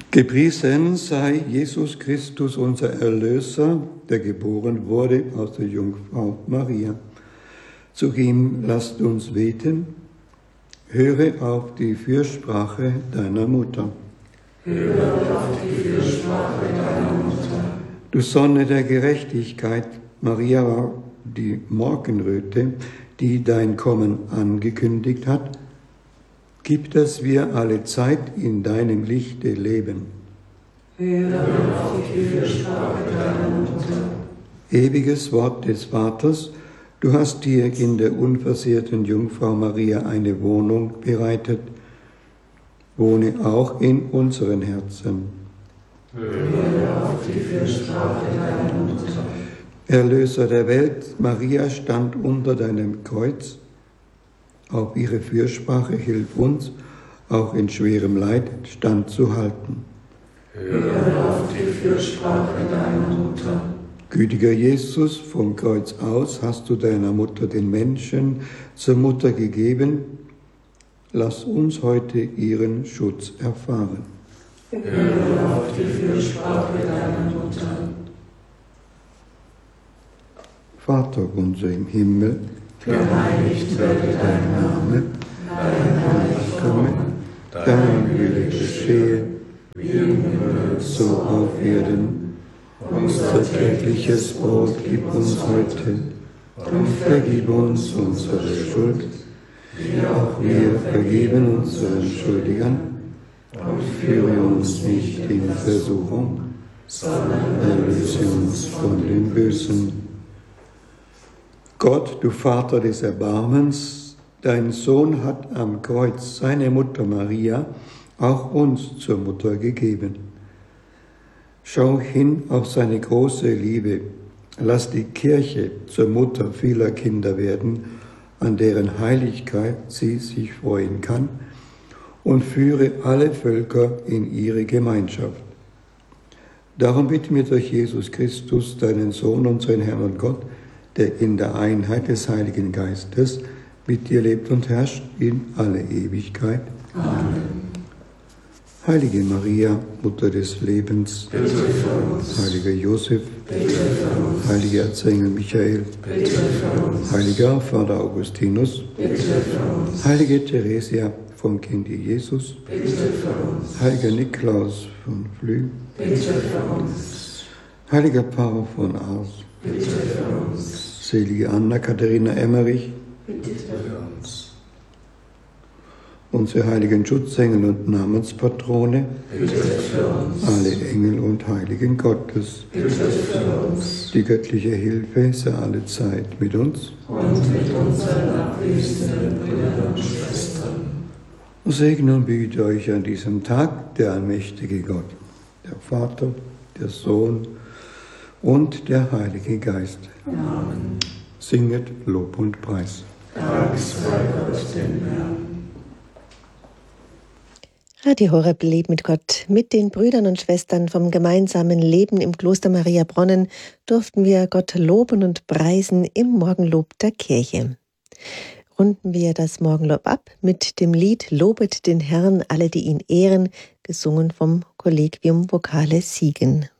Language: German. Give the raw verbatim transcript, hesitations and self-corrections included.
Gepriesen sei Jesus Christus, unser Erlöser, der geboren wurde aus der Jungfrau Maria. Zu ihm lasst uns beten. Höre auf die Fürsprache deiner Mutter. Höre auf die Fürsprache deiner Mutter. Du Sonne der Gerechtigkeit, Maria war die Morgenröte, die dein Kommen angekündigt hat. Gib, dass wir alle Zeit in deinem Lichte leben. Höre auf die Fürsprache deiner Mutter. Ewiges Wort des Vaters, du hast dir in der unversehrten Jungfrau Maria eine Wohnung bereitet. Wohne auch in unseren Herzen. Höre auf die Fürsprache deiner Mutter. Erlöser der Welt, Maria stand unter deinem Kreuz. Auf ihre Fürsprache hilf uns, auch in schwerem Leid standzuhalten. Höre auf die Fürsprache deiner Mutter. Gütiger Jesus, vom Kreuz aus hast du deiner Mutter den Menschen zur Mutter gegeben. Lass uns heute ihren Schutz erfahren. Höre auf die Fürsprache deiner Mutter. Vater unser im Himmel, geheiligt werde dein Name, dein Reich komme, dein Wille geschehe, wie im Himmel, so auf Erden. Unser tägliches Brot gib uns heute und vergib uns unsere Schuld, wie auch wir vergeben unseren Schuldigern, und führe uns nicht in Versuchung, sondern erlöse uns von dem Bösen. Gott, du Vater des Erbarmens, dein Sohn hat am Kreuz seine Mutter Maria auch uns zur Mutter gegeben. Schau hin auf seine große Liebe. Lass die Kirche zur Mutter vieler Kinder werden, an deren Heiligkeit sie sich freuen kann, und führe alle Völker in ihre Gemeinschaft. Darum bitten wir durch Jesus Christus, deinen Sohn, unseren Herrn und Gott, der in der Einheit des Heiligen Geistes mit dir lebt und herrscht in alle Ewigkeit. Amen. Heilige Maria, Mutter des Lebens, bitte für uns. Heiliger Josef, bitte für uns. Heiliger Erzengel Michael, bitte für uns. Heiliger Vater Augustinus, bitte für uns. Heilige Theresia vom Kinde Jesus, bitte für uns. Heiliger Niklaus von Flüh, bitte für uns. Heiliger Pfarrer von Ars, bitte für uns. Selige Anna Katharina Emmerich, bitte für uns. Unsere heiligen Schutzengel und Namenspatrone, bitte für uns. alle Engel und Heiligen Gottes, bitte für uns. die göttliche Hilfe sei alle Zeit mit uns Und mit unseren abwesenden Brüdern und Schwestern. Segne und behüte euch an diesem Tag der allmächtige Gott, der Vater, der Sohn und der Heilige Geist. Amen. Singet Lob und Preis. Dank sei Gott dem Herrn. Radio Horeb lebt mit Gott. Mit den Brüdern und Schwestern vom gemeinsamen Leben im Kloster Maria Bronnen durften wir Gott loben und preisen im Morgenlob der Kirche. Runden wir das Morgenlob ab mit dem Lied Lobet den Herrn, alle, die ihn ehren, gesungen vom Collegium Vocale Siegen.